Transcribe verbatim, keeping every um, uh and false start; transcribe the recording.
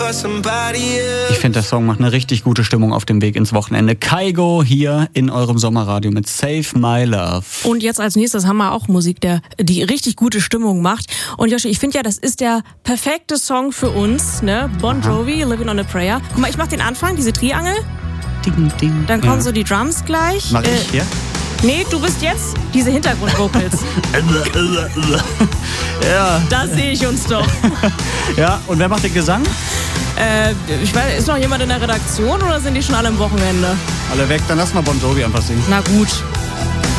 Ich finde, der Song macht eine richtig gute Stimmung auf dem Weg ins Wochenende. Kygo hier in eurem Sommerradio mit Save My Love. Und jetzt als nächstes haben wir auch Musik, der die richtig gute Stimmung macht. Und Joshi, ich finde ja, das ist der perfekte Song für uns, ne? Bon Jovi, Living on a Prayer. Guck mal, ich mach den Anfang, diese Triangel. Ding, ding. Dann kommen ja. so die Drums gleich. Mach ich äh, hier? Nee, du bist jetzt diese Hintergrundvocals. Ja. Da sehe ich uns doch. Ja, und wer macht den Gesang? Äh, ich weiß, ist noch jemand in der Redaktion oder sind die schon alle am Wochenende? Alle weg, dann lass mal Bon Jovi einfach singen. Na gut.